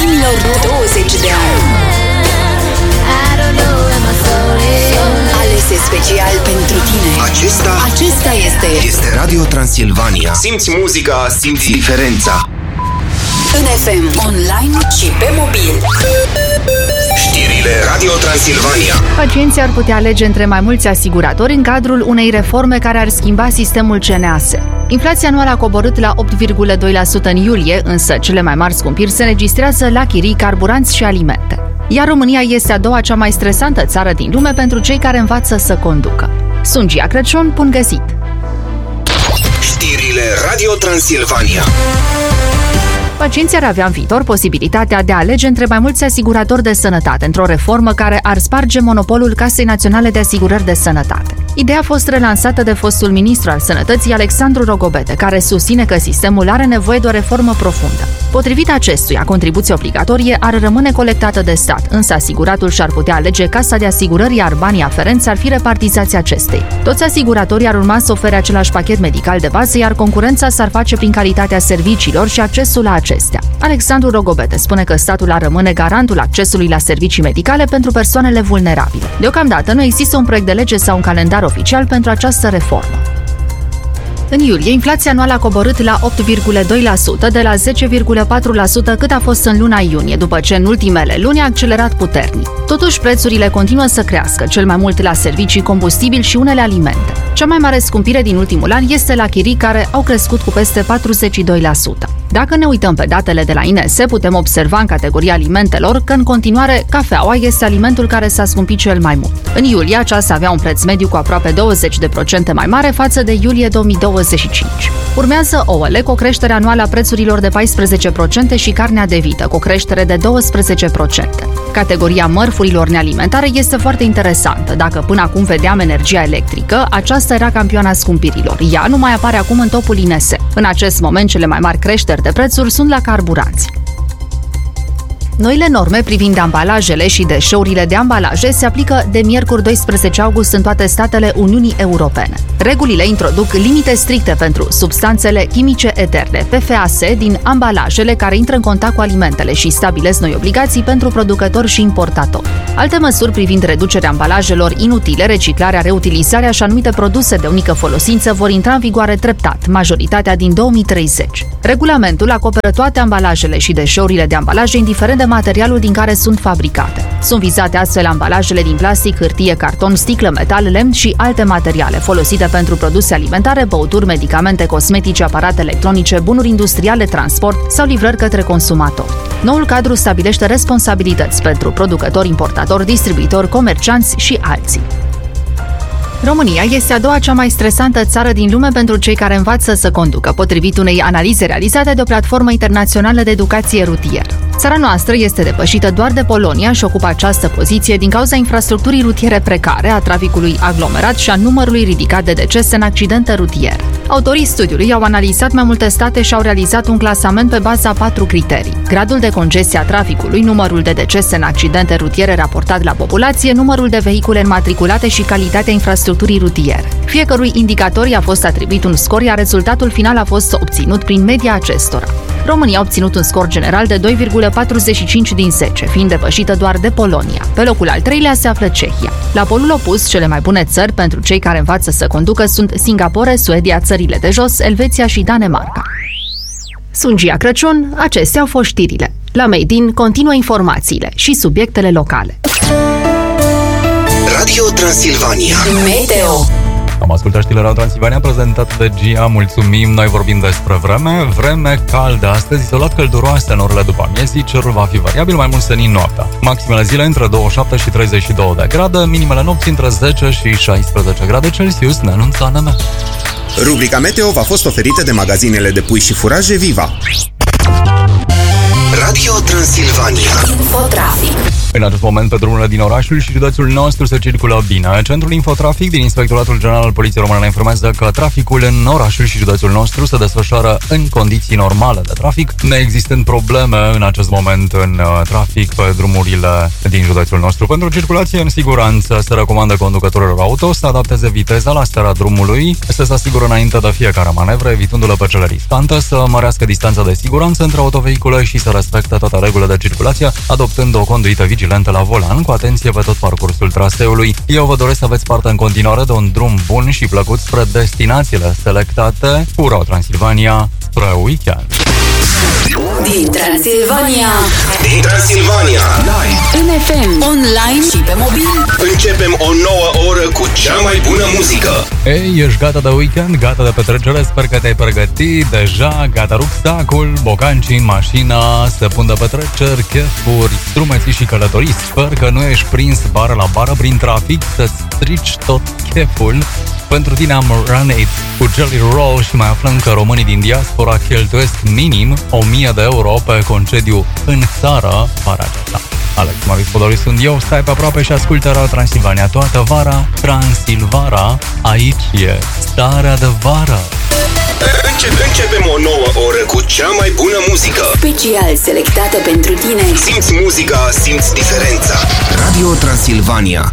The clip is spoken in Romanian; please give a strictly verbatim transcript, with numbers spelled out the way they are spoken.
ultimilor douăzeci de ani. Alese special pentru tine. Acesta, Acesta este este Radio Transilvania. Simți muzica, simți diferența. în F M, online și pe mobil. Știrile Radio Transilvania. Pacienții ar putea alege între mai mulți asiguratori în cadrul unei reforme care ar schimba sistemul C N A S. Inflația anuală a coborât la opt virgulă doi la sută în iulie, însă cele mai mari scumpiri se înregistrează la chirii, carburanți și alimente. Iar România este a doua cea mai stresantă țară din lume pentru cei care învață să conducă. Sunt Gia Crăciun, bun găsit! Știrile Radio Transilvania. Pacienții ar avea în viitor posibilitatea de a alege între mai mulți asiguratori de sănătate într-o reformă care ar sparge monopolul Casei Naționale de Asigurări de Sănătate. Ideea a fost relansată de fostul ministru al Sănătății, Alexandru Rogobete, care susține că sistemul are nevoie de o reformă profundă. Potrivit acestuia, contribuția obligatorie ar rămâne colectată de stat, însă asiguratul și-ar putea alege casa de asigurări, iar banii aferenți ar fi repartizați acestei. Toți asiguratorii ar urma să ofere același pachet medical de bază, iar concurența s-ar face prin calitatea serviciilor și accesul la acestea. Alexandru Rogobete spune că statul ar rămâne garantul accesului la servicii medicale pentru persoanele vulnerabile. Deocamdată nu există un proiect de lege sau un calendar oficial pentru această reformă. În iulie, inflația anuală a coborât la opt virgulă doi la sută de la zece virgulă patru la sută cât a fost în luna iunie, după ce în ultimele luni a accelerat puternic. Totuși, prețurile continuă să crească, cel mai mult la servicii, combustibil și unele alimente. Cea mai mare scumpire din ultimul an este la chirii, care au crescut cu peste patruzeci și doi la sută. Dacă ne uităm pe datele de la I N S, putem observa în categoria alimentelor că în continuare cafeaua este alimentul care s-a scumpit cel mai mult. În iulie, aceasta avea un preț mediu cu aproape douăzeci la sută mai mare față de iulie două mii douăzeci și cinci. Urmează ouăle cu o creștere anuală a prețurilor de paisprezece la sută și carnea de vită cu o creștere de doisprezece la sută. Categoria mărfurilor nealimentare este foarte interesantă. Dacă până acum vedeam energia electrică, aceasta era campioana scumpirilor. Ea nu mai apare acum în topul I N S. În acest moment, cele mai mari creșteri de prețuri sunt la carburanți. Noile norme privind ambalajele și deșeurile de ambalaje se aplică de miercuri doisprezece august în toate statele Uniunii Europene. Regulile introduc limite stricte pentru substanțele chimice eterne, P F A S, din ambalajele care intră în contact cu alimentele și stabilesc noi obligații pentru producători și importatori. Alte măsuri privind reducerea ambalajelor inutile, reciclarea, reutilizarea și anumite produse de unică folosință vor intra în vigoare treptat, majoritatea din două mii treizeci. Regulamentul acoperă toate ambalajele și deșeurile de ambalaje, indiferent de materialul din care sunt fabricate. Sunt vizate astfel ambalajele din plastic, hârtie, carton, sticlă, metal, lemn și alte materiale folosite pentru produse alimentare, băuturi, medicamente, cosmetice, aparate electronice, bunuri industriale, transport sau livrări către consumatori. Noul cadru stabilește responsabilități pentru producători, importatori, distribuitori, comercianți și alții. România este a doua cea mai stresantă țară din lume pentru cei care învață să conducă, potrivit unei analize realizate de o platformă internațională de educație rutieră. Țara noastră este depășită doar de Polonia și ocupă această poziție din cauza infrastructurii rutiere precare, a traficului aglomerat și a numărului ridicat de decese în accidente rutiere. Autorii studiului au analizat mai multe state și au realizat un clasament pe baza a patru criterii: gradul de congestie a traficului, numărul de decese în accidente rutiere raportat la populație, numărul de vehicule înmatriculate și calitatea infrastructurii rutiere. Fiecărui indicator i-a fost atribuit un scor, iar rezultatul final a fost obținut prin media acestora. România a obținut un scor general de doi virgulă patruzeci și cinci din zece, fiind depășită doar de Polonia. Pe locul al treilea se află Cehia. La polul opus, cele mai bune țări pentru cei care învață să conducă sunt Singapore, Suedia, țările de jos, Elveția și Danemarca. Sunt Gia Crăciun, acestea au fost știrile. La Made in continuă informațiile și subiectele locale. Radio Transilvania. Meteo. Am ascultat știrile Radio Transilvania prezentat de Gia, mulțumim. Noi vorbim despre vreme, vreme caldă astăzi, izolat călduroasă în orele după amiezii, cerul va fi variabil, mai mult senin noaptea. Maximele zile între douăzeci și șapte și treizeci și doi de grade, minimele nopți între zece și șaisprezece grade Celsius, ne anunță A N M. Rubrica Meteo v-a fost oferită de magazinele de pui și furaje Viva. Radio Transilvania. Infotrafic. În acest moment, pe drumurile din orașul și județul nostru se circulă bine. Centrul Infotrafic din Inspectoratul General al Poliției Române ne informează că traficul în orașul și județul nostru se desfășoară în condiții normale de trafic, neexistând probleme în acest moment în trafic pe drumurile din județul nostru. Pentru circulație în siguranță se recomandă conducătorilor auto să adapteze viteza la starea drumului, să se asigură înainte de fiecare manevră, evitându-le pe cele riscante, să mărească distanța de siguranță între autovehicule și să respectă toate regulile de circulație, adoptând o conduită vigilentă la volan, cu atenție pe tot parcursul traseului. Eu vă doresc să aveți parte în continuare de un drum bun și plăcut spre destinațiile selectate. Ura Transilvania spre weekend. Din Transilvania, Din Transilvania, în F M, online și pe mobil. începem o nouă oră cu cea mai bună muzică. Ei, ești gata de weekend, gata de petrecere, sper că te-ai pregătit deja, gata rucsacul, bocancii în mașină, se pun de petreceri, chefuri, drumeții și călătorii. Sper că nu ești prins bară la bară prin trafic să-ți strici tot cheful. Pentru tine am Run-It cu Jelly Roll și mai aflăm că românii din diaspora cheltuiesc minim o mie de euro pe concediu în țară vara aceasta. Alex Marius Podori sunt eu, stai pe aproape și ascultă Radio Transilvania toată vara. Transilvara, aici e starea de vară. Începem, începem o nouă oră cu cea mai bună muzică. Special selectată pentru tine. Simți muzica, simți diferența. Radio Transilvania.